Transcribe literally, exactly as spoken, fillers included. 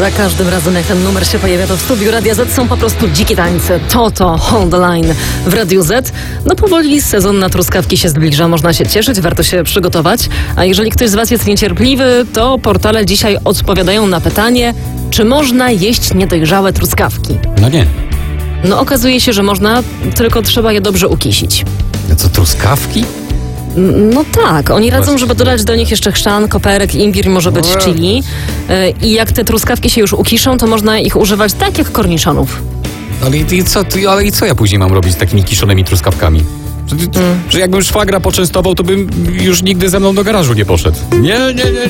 Za każdym razem, jak ten numer się pojawia, to w studiu Radia Z są po prostu dzikie tańce. To to Hold the Line w Radiu Z. No powoli sezon na truskawki się zbliża. Można się cieszyć, warto się przygotować. A jeżeli ktoś z Was jest niecierpliwy, to portale dzisiaj odpowiadają na pytanie, czy można jeść niedojrzałe truskawki. No nie. No okazuje się, że można, tylko trzeba je dobrze ukisić. Co, truskawki? No tak, oni radzą, Właśnie. żeby dodać do nich jeszcze chrzan, koperek, imbir, może być No. chili. Yy, I jak te truskawki się już ukiszą, to można ich używać tak jak korniszonów. Ale i, i co, ty- ale i co ja później mam robić z takimi kiszonymi truskawkami? Że, że jakbym szwagra poczęstował, to bym już nigdy ze mną do garażu nie poszedł. Nie, nie, nie, nie.